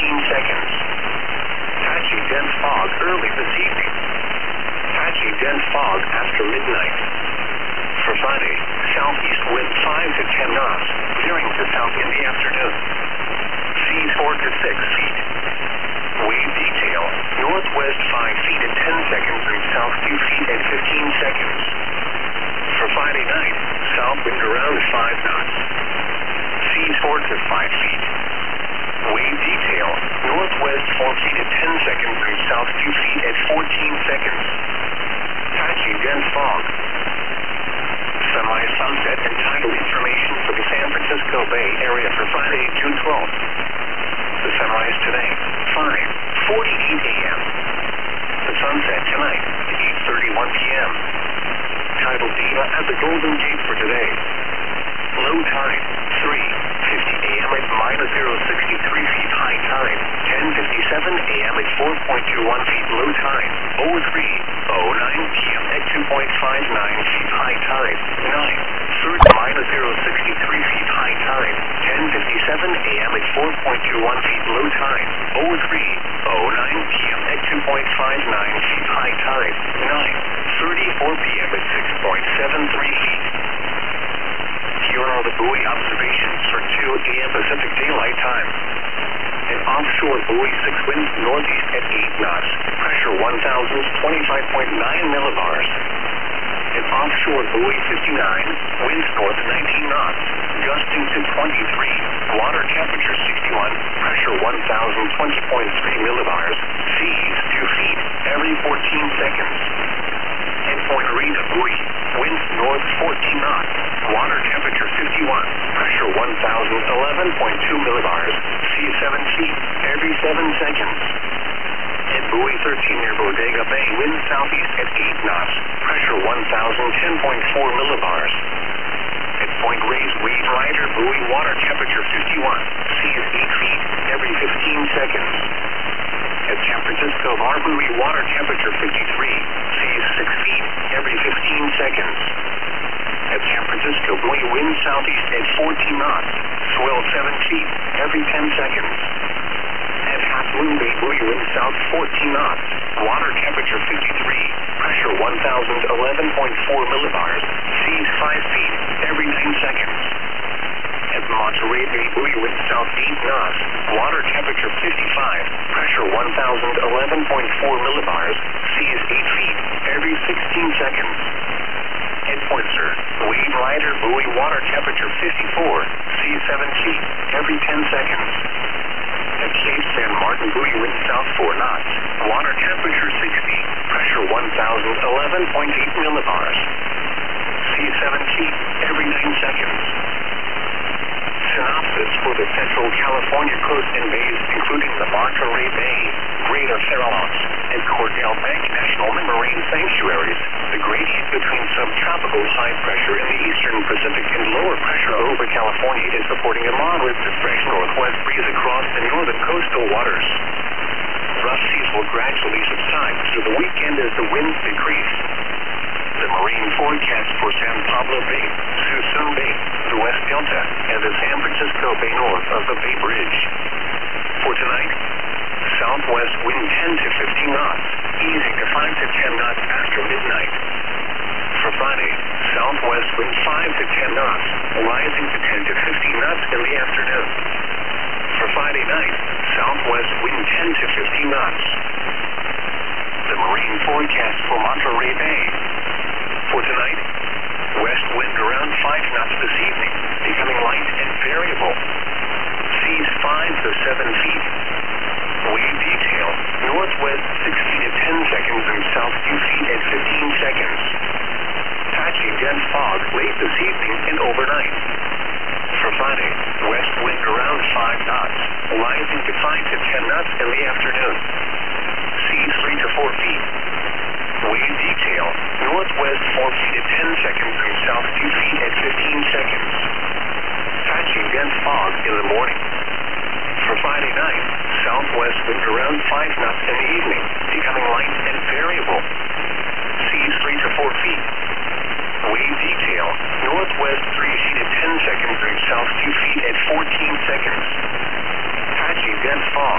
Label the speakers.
Speaker 1: seconds. Patchy dense fog early this evening. Patchy dense fog after midnight. For Friday, southeast wind 5 to 10 knots, veering to south in the afternoon. Seas 4 to 6 feet. Wave detail, northwest 5 feet at 10 seconds and south 2 feet at 15 seconds. For Friday night, south wind around 5 knots. Seas 4 to 5 feet. Wave detail, northwest 4 feet at 10 seconds and south 2 feet at 14 seconds. Patchy dense fog. Sunrise, sunset, and tidal information for the San Francisco Bay Area for Friday, June 12th. The sunrise today, 5:48 a.m. The sunset tonight, 8:31 p.m. Tidal data at the Golden Gate for today. Low tide, 3:50 a.m. at -063 feet. High tide, 10:57 a.m. at 4.21 feet. Low tide, 03:09 p.m. at 2.59 feet. High tide, 9:30 -063 feet. High tide, 10:57 a.m. at 4.21 feet. Low tide, 03:09 p.m. at 2.59 feet. High tide, 9:34 p.m. at 6.73 feet. Here are the buoy observations for 2 a.m. Pacific Daylight Time. An offshore buoy 6 winds northeast at 8 knots, pressure 1,025.9 millibars. An offshore buoy 59, winds north 19 knots, gusting to 23, water temperature 61, pressure 1,020.3 millibars, seas 2 feet every 14 seconds. Endpoint Marina buoy, winds north 14 knots, water temperature 51, pressure 1,011.2 millibars, sea 7 feet every 7 seconds. At buoy 13 near Bodega Bay, winds southeast at 8 knots, pressure 1,010.4 millibars. At Point Reyes Wave Rider buoy, water temperature 51, seas 8 feet every 15 seconds. At San Francisco Barbary, water temperature 53, seas 6 feet every 15 seconds. At San Francisco buoy, wind southeast at 14 knots, swell 7 feet every 10 seconds. At Half Moon Bay buoy, wind south 14 knots, water temperature 53, pressure 1,011.4 millibars, seas 5 feet every 9 seconds. At Monterey Bay buoy, wind south 8 knots, water temperature 55, pressure 1,011.4 millibars, seas 8 feet every 16 seconds. At Point Sur, Wave Rider buoy, water temperature 54, seas 7 feet every 10 seconds. At Cape San Martin buoy, wind south 4 knots, water temperature 60, pressure 1,011.8 millibars, seas 7 feet every 9 seconds. Synopsis for the Central California coast and bays, including the Monterey Bay, Greater Farallones, and Cordell Bank National Marine Sanctuaries. The gradient between subtropical high pressure in the eastern Pacific and lower pressure over California is supporting a moderate to fresh northwest breeze across the northern coastal waters. Rough seas will gradually subside through the weekend as the winds decrease. The marine forecast for San Pablo Bay, Suisun Bay, the West Delta, and the San Francisco Bay north of the Bay Bridge. For tonight, southwest wind 10 to 15 knots, easing to 5 to 10 knots after midnight. For Friday, southwest wind 5 to 10 knots, rising to 10 to 15 knots in the afternoon. For Friday night, southwest wind 10 to 15 knots. The marine forecast for Monterey Bay. For tonight, west wind around 5 knots this evening, becoming light and variable. Seas 5 to 7 feet. Wave detail, northwest 6 feet at 10 seconds and south 2 feet at 15 seconds. Patchy dense fog late this evening and overnight. For Friday, west wind around 5 knots, rising to 5 to 10 knots in the afternoon. Seas 3 to 4 feet. Wave detail, northwest 4 feet at 10 seconds and south 2 feet at 15 seconds. Patchy dense fog in the morning. For Friday night, southwest wind around 5 knots in the evening, becoming light and variable. Seas 3 to 4 feet. Wave detail, northwest 3 feet at 10 seconds and south 2 feet at 14 seconds. Patchy dense fog.